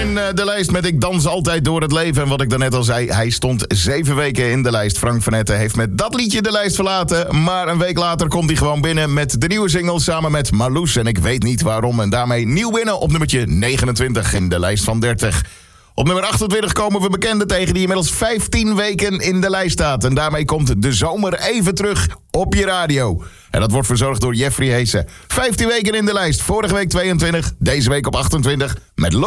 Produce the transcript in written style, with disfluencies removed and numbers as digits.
in de lijst met Ik dans altijd door het leven. En wat ik daarnet al zei, hij stond 7 weken in de lijst. Frank van Etten heeft met dat liedje de lijst verlaten. Maar een week later komt hij gewoon binnen met de nieuwe single samen met Marloes. En ik weet niet waarom. En daarmee nieuw binnen op nummertje 29 in de lijst van 30. Op nummer 28 komen we bekenden tegen die inmiddels 15 weken in de lijst staat. En daarmee komt de zomer even terug op je radio. En dat wordt verzorgd door Jeffrey Heesen. 15 weken in de lijst. Vorige week 22, deze week op 28 met